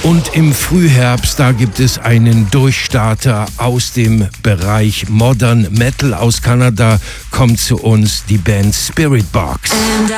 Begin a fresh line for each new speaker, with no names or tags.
Und im Frühherbst, da gibt es einen Durchstarter aus dem Bereich Modern Metal aus Kanada, kommt zu uns die Band Spiritbox.